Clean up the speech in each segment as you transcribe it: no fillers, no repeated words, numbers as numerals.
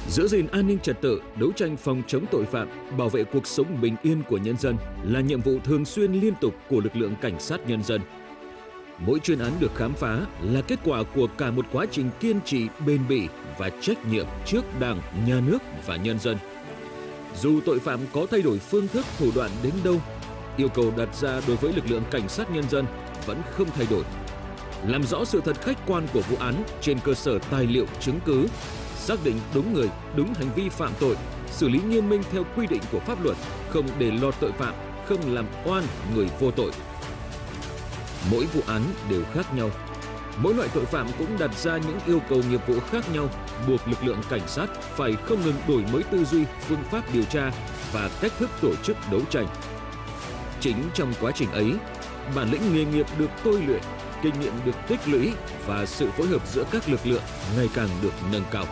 Giữ gìn an ninh trật tự, đấu tranh phòng chống tội phạm, bảo vệ cuộc sống bình yên của nhân dân là nhiệm vụ thường xuyên liên tục của lực lượng cảnh sát nhân dân. Mỗi chuyên án được khám phá là kết quả của cả một quá trình kiên trì, bền bỉ và trách nhiệm trước Đảng, Nhà nước và nhân dân. Dù tội phạm có thay đổi phương thức, thủ đoạn đến đâu, yêu cầu đặt ra đối với lực lượng cảnh sát nhân dân vẫn không thay đổi. Làm rõ sự thật khách quan của vụ án trên cơ sở tài liệu chứng cứ, xác định đúng người, đúng hành vi phạm tội, xử lý nghiêm minh theo quy định của pháp luật, không để lọt tội phạm, không làm oan người vô tội. Mỗi vụ án đều khác nhau. Mỗi loại tội phạm cũng đặt ra những yêu cầu nghiệp vụ khác nhau, buộc lực lượng cảnh sát phải không ngừng đổi mới tư duy, phương pháp điều tra và cách thức tổ chức đấu tranh. Chính trong quá trình ấy, bản lĩnh nghề nghiệp được tôi luyện, kinh nghiệm được tích lũy và sự phối hợp giữa các lực lượng ngày càng được nâng cao.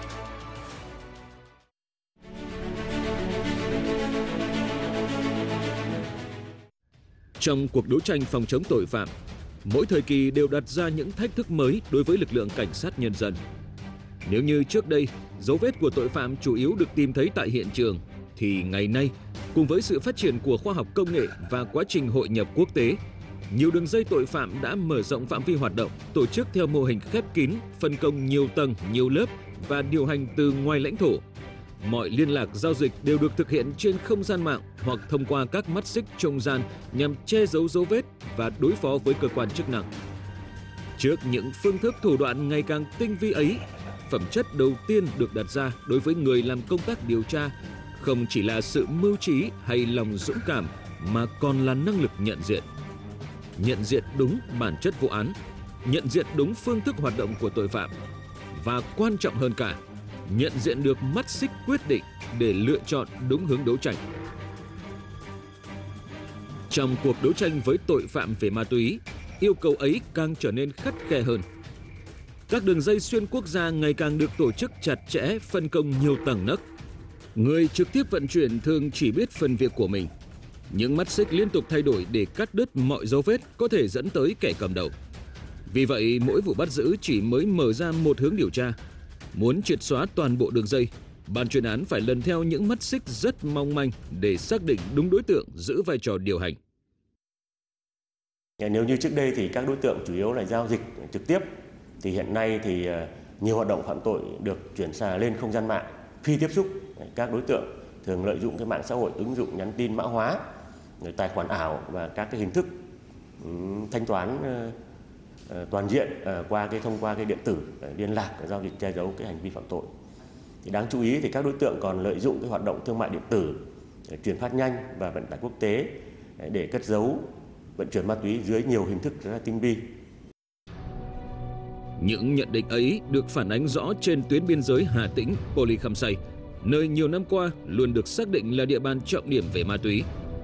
Trong cuộc đấu tranh phòng chống tội phạm, mỗi thời kỳ đều đặt ra những thách thức mới đối với lực lượng cảnh sát nhân dân. Nếu như trước đây, dấu vết của tội phạm chủ yếu được tìm thấy tại hiện trường, thì ngày nay, cùng với sự phát triển của khoa học công nghệ và quá trình hội nhập quốc tế, nhiều đường dây tội phạm đã mở rộng phạm vi hoạt động, tổ chức theo mô hình khép kín, phân công nhiều tầng, nhiều lớp và điều hành từ ngoài lãnh thổ. Mọi liên lạc giao dịch đều được thực hiện trên không gian mạng hoặc thông qua các mắt xích trung gian nhằm che giấu dấu vết và đối phó với cơ quan chức năng. Trước những phương thức thủ đoạn ngày càng tinh vi ấy, phẩm chất đầu tiên được đặt ra đối với người làm công tác điều tra không chỉ là sự mưu trí hay lòng dũng cảm mà còn là năng lực nhận diện. Nhận diện đúng bản chất vụ án, nhận diện đúng phương thức hoạt động của tội phạm và quan trọng hơn cả, nhận diện được mắt xích quyết định để lựa chọn đúng hướng đấu tranh. Trong cuộc đấu tranh với tội phạm về ma túy, yêu cầu ấy càng trở nên khắt khe hơn. Các đường dây xuyên quốc gia ngày càng được tổ chức chặt chẽ, phân công nhiều tầng nấc. Người trực tiếp vận chuyển thường chỉ biết phần việc của mình. Những mắt xích liên tục thay đổi để cắt đứt mọi dấu vết có thể dẫn tới kẻ cầm đầu. Vì vậy, mỗi vụ bắt giữ chỉ mới mở ra một hướng điều tra. Muốn triệt xóa toàn bộ đường dây, ban chuyên án phải lần theo những mắt xích rất mong manh để xác định đúng đối tượng giữ vai trò điều hành. Nếu như trước đây thì các đối tượng chủ yếu là giao dịch trực tiếp, thì hiện nay thì nhiều hoạt động phạm tội được chuyển sang lên không gian mạng, phi tiếp xúc. Các đối tượng thường lợi dụng cái mạng xã hội, ứng dụng nhắn tin mã hóa, tài khoản ảo và các cái hình thức thanh toán toàn diện thông qua cái điện tử liên lạc, giao dịch che giấu cái hành vi phạm tội. Thì đáng chú ý thì các đối tượng còn lợi dụng cái hoạt động thương mại điện tử, chuyển phát nhanh và vận tải quốc tế để cất giấu, vận chuyển ma túy dưới nhiều hình thức rất là tinh vi. Những nhận định ấy được phản ánh rõ trên tuyến biên giới Hà Tĩnh, Pô Ly Khăm Say, nơi nhiều năm qua luôn được xác định là địa bàn trọng điểm về ma túy.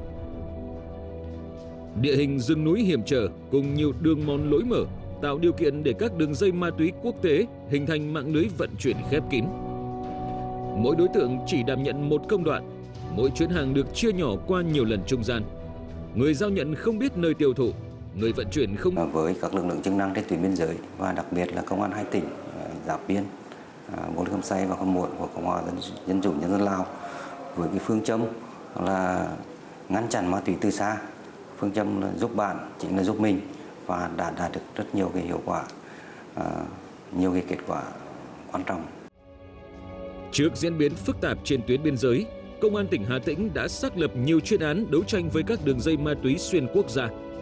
Địa hình rừng núi hiểm trở cùng nhiều đường mòn lối mở tạo điều kiện để các đường dây ma túy quốc tế hình thành mạng lưới vận chuyển khép kín. Mỗi đối tượng chỉ đảm nhận một công đoạn, mỗi chuyến hàng được chia nhỏ qua nhiều lần trung gian. Người giao nhận không biết nơi tiêu thụ, người vận chuyển không. Với các lực lượng chức năng trên tuyến biên giới và đặc biệt là công an hai tỉnh giáp biên Pô Ly Khăm Say và Khăm Muộn của Cộng hòa Dân chủ Nhân dân Lào, với cái phương châm là ngăn chặn ma túy từ xa, phương châm là giúp bạn chính là giúp mình, và đã đạt được rất nhiều cái hiệu quả, nhiều cái kết quả quan trọng. Trước diễn biến phức tạp trên tuyến biên giới, Công an tỉnh Hà Tĩnh đã xác lập nhiều chuyên án đấu tranh với các đường dây ma túy xuyên quốc gia.